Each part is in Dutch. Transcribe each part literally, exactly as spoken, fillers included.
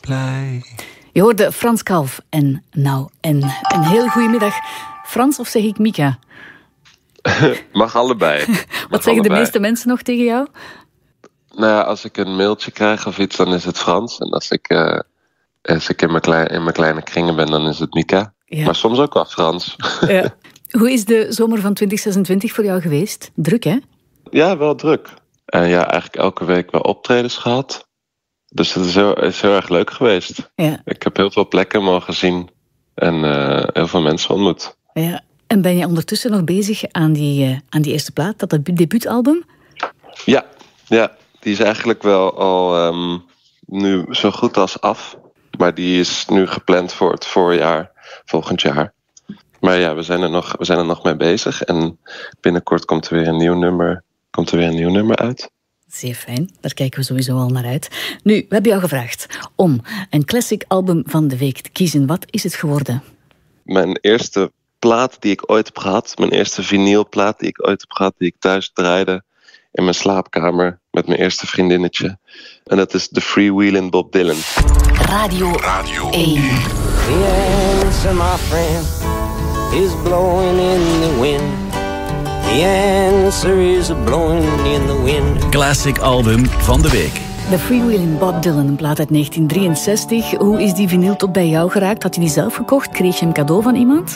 blij. Je hoorde Frans Kalf en nou en een heel goede middag. Frans, of zeg ik Mika? Mag allebei. Mag Wat zeggen allebei. de meeste mensen nog tegen jou? Nou ja, als ik een mailtje krijg of iets, dan is het Frans. En als ik, uh, als ik in, mijn klein, in mijn kleine kringen ben, dan is het Mika. Ja. Maar soms ook wel Frans. Ja. Hoe is de zomer van twintig zesentwintig voor jou geweest? Druk, hè? Ja, wel druk. En ja, eigenlijk elke week wel optredens gehad. Dus het is heel, is heel erg leuk geweest. Ja. Ik heb heel veel plekken mogen zien. En uh, heel veel mensen ontmoet. Ja. En ben je ondertussen nog bezig aan die, uh, aan die eerste plaat, dat debuutalbum? Ja, ja, die is eigenlijk wel al um, nu zo goed als af. Maar die is nu gepland voor het voorjaar, volgend jaar. Maar ja, we zijn er nog, we zijn er nog mee bezig. En binnenkort komt er weer een nieuw nummer, komt er weer een nieuw nummer uit. Zeer fijn, daar kijken we sowieso al naar uit. Nu, we hebben jou gevraagd om een classic album van de week te kiezen. Wat is het geworden? Mijn eerste plaat die ik ooit heb gehad, mijn eerste vinylplaat die ik ooit heb gehad, die ik thuis draaide in mijn slaapkamer met mijn eerste vriendinnetje. En dat is The Freewheelin' Bob Dylan. Radio, Radio één. The answer, my friend, is blowing in the wind. The answer is blowing in the wind. Classic album van de week. The Freewheelin' Bob Dylan, een plaat uit negentien drieënzestig. Hoe is die vinyl tot bij jou geraakt? Had je die zelf gekocht? Kreeg je hem cadeau van iemand?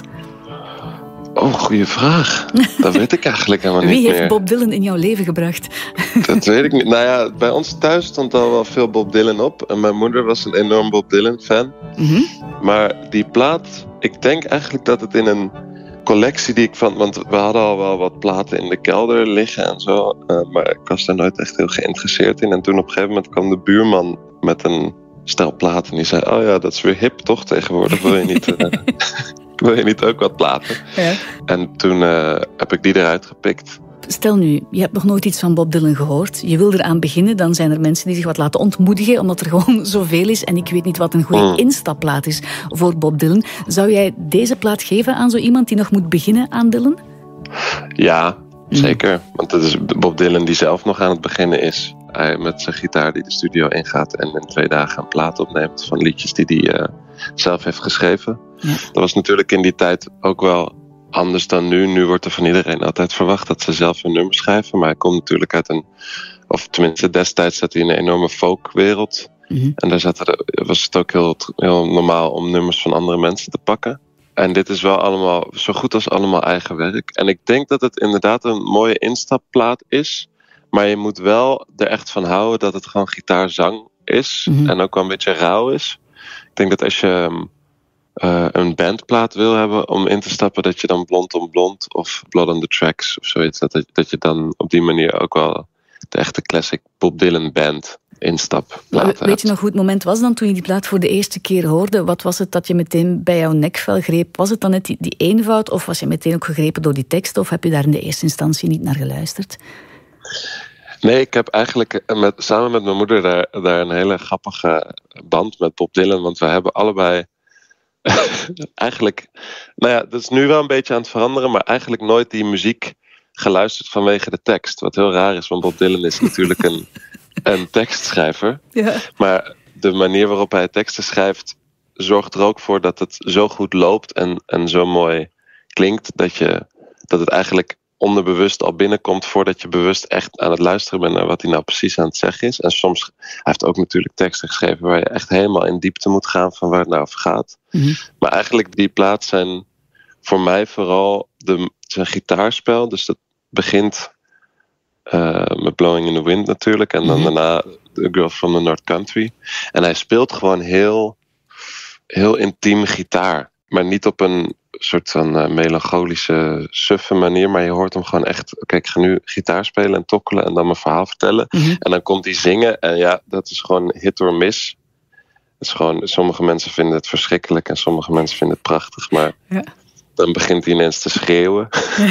Oh, goede vraag. Dat weet ik eigenlijk helemaal niet meer. Wie heeft Bob Dylan in jouw leven gebracht? Dat weet ik niet. Nou ja, bij ons thuis stond al wel veel Bob Dylan op. En mijn moeder was een enorm Bob Dylan fan. Mm-hmm. Maar die plaat, ik denk eigenlijk dat het in een collectie die ik van... Want we hadden al wel wat platen in de kelder liggen en zo. Uh, maar ik was daar nooit echt heel geïnteresseerd in. En toen op een gegeven moment kwam de buurman met een stel platen. En die zei, oh ja, dat is weer hip toch tegenwoordig? Wil je niet... Uh, Wil je niet ook wat platen? Ja. En toen uh, heb ik die eruit gepikt. Stel nu, je hebt nog nooit iets van Bob Dylan gehoord. Je wil eraan beginnen, dan zijn er mensen die zich wat laten ontmoedigen, omdat er gewoon zoveel is. En ik weet niet wat een goede mm. instapplaat is voor Bob Dylan. Zou jij deze plaat geven aan zo iemand die nog moet beginnen aan Dylan? Ja, zeker. Mm. Want het is Bob Dylan die zelf nog aan het beginnen is. Hij met zijn gitaar die de studio ingaat en in twee dagen een plaat opneemt van liedjes die hij uh, zelf heeft geschreven. Ja. Dat was natuurlijk in die tijd ook wel anders dan nu. Nu wordt er van iedereen altijd verwacht dat ze zelf een nummer schrijven. Maar hij komt natuurlijk uit een... Of tenminste, destijds zat hij in een enorme folkwereld. Mm-hmm. En daar zat er, was het ook heel, heel normaal om nummers van andere mensen te pakken. En dit is wel allemaal zo goed als allemaal eigen werk. En ik denk dat het inderdaad een mooie instapplaat is. Maar je moet wel er echt van houden dat het gewoon gitaarzang is. Mm-hmm. En ook wel een beetje rauw is. Ik denk dat als je... Uh, een bandplaat wil hebben om in te stappen, dat je dan Blond on Blond of Blood on the Tracks of zoiets, dat, dat je dan op die manier ook wel de echte classic Bob Dylan band instapplaat. Weet je nog hoe het moment was dan toen je die plaat voor de eerste keer hoorde? Wat was het dat je meteen bij jouw nekvel greep? Was het dan net die, die eenvoud of was je meteen ook gegrepen door die tekst of heb je daar in de eerste instantie niet naar geluisterd? Nee, ik heb eigenlijk met, samen met mijn moeder daar, daar een hele grappige band met Bob Dylan, want we hebben allebei eigenlijk, nou ja, dat is nu wel een beetje aan het veranderen, maar eigenlijk nooit die muziek geluisterd vanwege de tekst. Wat heel raar is, want Bob Dylan is natuurlijk een, een tekstschrijver. Ja. Maar de manier waarop hij teksten schrijft zorgt er ook voor dat het zo goed loopt en, en zo mooi klinkt dat, je, dat het eigenlijk onderbewust al binnenkomt voordat je bewust echt aan het luisteren bent naar wat hij nou precies aan het zeggen is. En soms, hij heeft ook natuurlijk teksten geschreven waar je echt helemaal in diepte moet gaan van waar het nou over gaat. Mm-hmm. Maar eigenlijk die plaat zijn voor mij vooral de, zijn gitaarspel. Dus dat begint uh, met Blowing in the Wind natuurlijk. En dan mm-hmm. daarna The Girl from the North Country. En hij speelt gewoon heel, heel intiem gitaar. Maar niet op een soort van uh, melancholische, suffe manier. Maar je hoort hem gewoon echt... Oké, okay, ik ga nu gitaar spelen en tokkelen en dan mijn verhaal vertellen. Mm-hmm. En dan komt hij zingen. En ja, dat is gewoon hit or miss. Het is gewoon, sommige mensen vinden het verschrikkelijk en sommige mensen vinden het prachtig. Maar ja. Dan begint hij ineens te schreeuwen.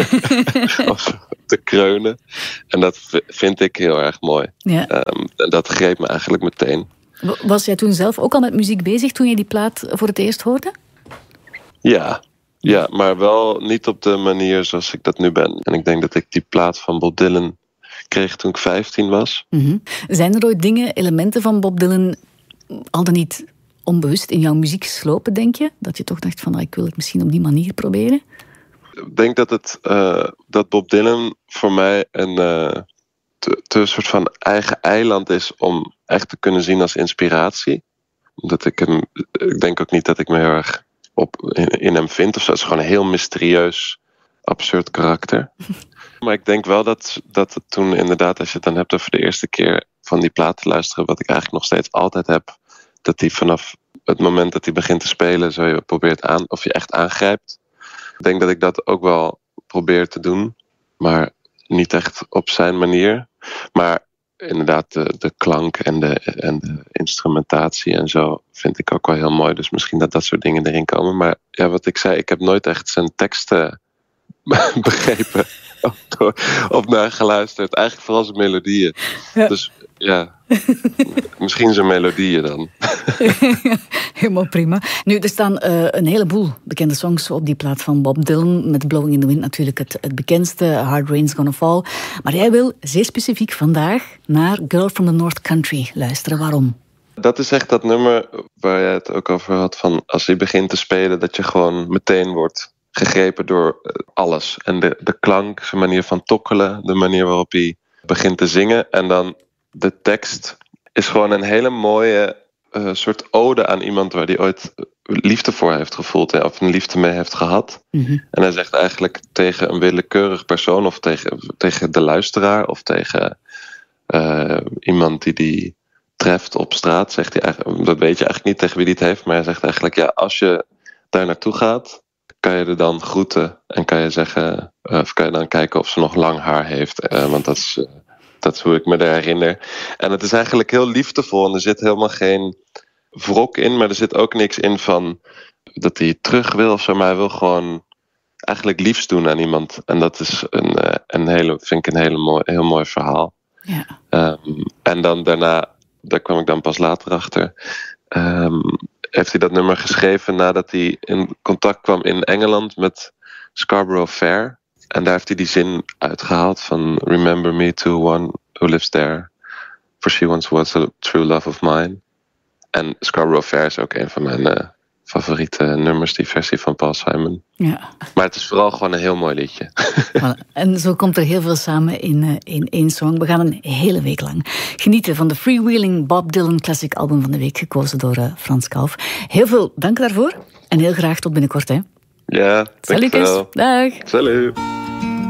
Of te kreunen. En dat vind ik heel erg mooi. Ja. Um, en dat greep me eigenlijk meteen. Was jij toen zelf ook al met muziek bezig toen je die plaat voor het eerst hoorde? Ja, ja, maar wel niet op de manier zoals ik dat nu ben. En ik denk dat ik die plaat van Bob Dylan kreeg toen ik vijftien was. Mm-hmm. Zijn er ooit dingen, elementen van Bob Dylan al dan niet onbewust in jouw muziek geslopen, denk je? Dat je toch dacht van, ik wil het misschien op die manier proberen? Ik denk dat, het, uh, dat Bob Dylan voor mij een uh, te, te soort van eigen eiland is om echt te kunnen zien als inspiratie. Omdat ik hem, ik denk ook niet dat ik me heel erg op, in, in hem vind of zo. Het is gewoon een heel mysterieus, absurd karakter. Maar ik denk wel dat, dat het toen inderdaad, als je het dan hebt over de eerste keer van die plaat te luisteren, wat ik eigenlijk nog steeds altijd heb, dat hij vanaf het moment dat hij begint te spelen, zo je probeert aan, of je echt aangrijpt. Ik denk dat ik dat ook wel probeer te doen, maar niet echt op zijn manier. Maar inderdaad, de, de klank en de, en de instrumentatie en zo vind ik ook wel heel mooi. Dus misschien dat dat soort dingen erin komen. Maar ja, wat ik zei, ik heb nooit echt zijn teksten begrepen of, of naar geluisterd. Eigenlijk vooral zijn melodieën. Ja. Dus ja, misschien zijn melodieën dan. Helemaal prima. Nu, er staan uh, een heleboel bekende songs op die plaat van Bob Dylan. Met Blowing in the Wind natuurlijk het, het bekendste, Hard Rain's Gonna Fall. Maar jij wil zeer specifiek vandaag naar Girl from the North Country luisteren. Waarom? Dat is echt dat nummer waar jij het ook over had. Van als hij begint te spelen, dat je gewoon meteen wordt gegrepen door alles. En de, de klank, zijn manier van tokkelen, de manier waarop hij begint te zingen. En dan de tekst is gewoon een hele mooie uh, soort ode aan iemand waar hij ooit liefde voor heeft gevoeld. Hè, of een liefde mee heeft gehad. Mm-hmm. En hij zegt eigenlijk tegen een willekeurig persoon of tegen, tegen de luisteraar of tegen uh, iemand die die treft op straat. Zegt hij eigenlijk, dat weet je eigenlijk niet tegen wie die het heeft. Maar hij zegt eigenlijk, ja, als je daar naartoe gaat, kan je er dan groeten en kan je zeggen, uh, of kan je dan kijken of ze nog lang haar heeft. Uh, want dat is, uh, dat is hoe ik me daar herinner. En het is eigenlijk heel liefdevol en er zit helemaal geen wrok in, maar er zit ook niks in van dat hij terug wil of zo, maar hij wil gewoon eigenlijk liefst doen aan iemand. En dat is een, uh, een hele, vind ik een hele mooi, heel mooi verhaal. Ja. Um, en dan daarna, daar kwam ik dan pas later achter, um, heeft hij dat nummer geschreven nadat hij in contact kwam in Engeland met Scarborough Fair. En daar heeft hij die zin uitgehaald van Remember me to one who lives there, for she once was a true love of mine. En Scarborough Fair is ook een van mijn uh, favoriete nummers, die versie van Paul Simon. Ja. Maar het is vooral gewoon een heel mooi liedje. Voilà. En zo komt er heel veel samen in, uh, in één song. We gaan een hele week lang genieten van de Freewheeling Bob Dylan Classic Album van de week, gekozen door uh, Frans Kalf. Heel veel dank daarvoor en heel graag tot binnenkort. Hè. Ja, dankjewel. Dag. Salut.